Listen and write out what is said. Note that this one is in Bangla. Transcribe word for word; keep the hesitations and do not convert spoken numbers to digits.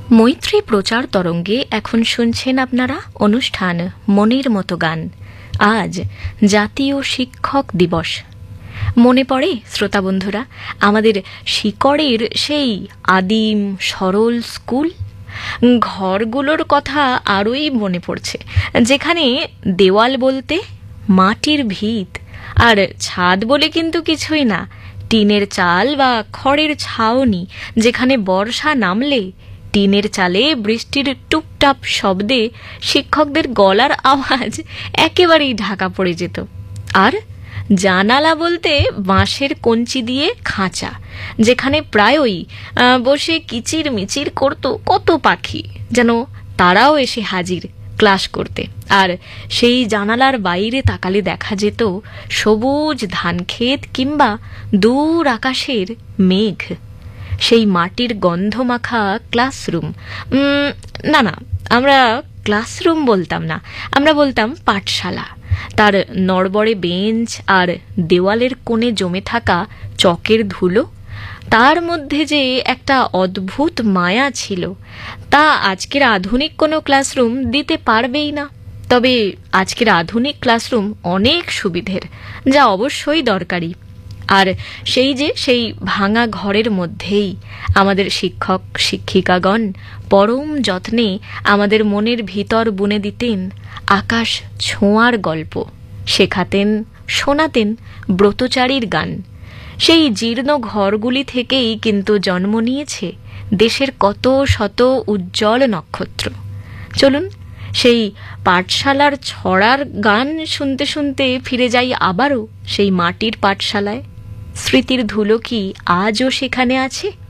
মৈত্রী প্রচার তরঙ্গে এখন শুনছেন আপনারা অনুষ্ঠান মনের মতো গান। আজ জাতীয় শিক্ষক দিবস। মনে পড়ে শ্রোতা বন্ধুরা আমাদের শিকড়ের সেই আদিম সরল স্কুল ঘরগুলোর কথা আরোই মনে পড়ছে, যেখানে দেওয়াল বলতে মাটির ভিত আর ছাদ বলে কিন্তু কিছুই না, টিনের চাল বা খড়ের ছাউনি, যেখানে বর্ষা নামলে টিনের চালে বৃষ্টির টুপটাপ শব্দে শিক্ষকদের গলার আওয়াজ একেবারেই ঢাকা পড়ে যেত। আর জানালা বলতে বাঁশের কঞ্চি দিয়ে খাঁচা, যেখানে প্রায়ই বসে কিচির মিচির করত কত পাখি, যেন তারাও এসে হাজির ক্লাস করতে। আর সেই জানালার বাইরে তাকালে দেখা যেত সবুজ ধানক্ষেত কিংবা দূর আকাশের মেঘ। সেই মাটির গন্ধ মাখা ক্লাসরুম, না না আমরা ক্লাসরুম বলতাম না, আমরা বলতাম পাঠশালা। তার নড়বড়ে বেঞ্চ আর দেওয়ালের কোণে জমে থাকা চকের ধুলো, তার মধ্যে যে একটা অদ্ভুত মায়া ছিল, তা আজকের আধুনিক কোনো ক্লাসরুম দিতে পারবেই না। তবে আজকের আধুনিক ক্লাসরুম অনেক সুবিধের, যা অবশ্যই দরকারি। আর সেই যে সেই ভাঙা ঘরের মধ্যেই আমাদের শিক্ষক শিক্ষিকাগণ পরম যত্নে আমাদের মনের ভিতর বুনে দিতেন আকাশ ছোঁয়ার গল্প, শেখাতেন শোনাতেন ব্রতচারীর গান। সেই জীর্ণ ঘরগুলি থেকেই কিন্তু জন্ম নিয়েছে দেশের কত শত উজ্জ্বল নক্ষত্র। চলুন সেই পাঠশালার ছড়ার গান শুনতে শুনতে ফিরে যাই আবারও সেই মাটির পাঠশালায়। স্মৃতির ধুলো কি আজও সেখানে আছে?